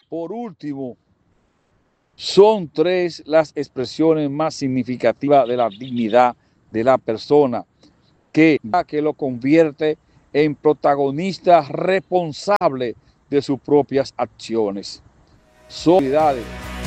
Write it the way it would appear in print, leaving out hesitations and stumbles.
Por último, son tres las expresiones más significativas de la dignidad de la persona que lo convierte en protagonista responsable de sus propias acciones. Son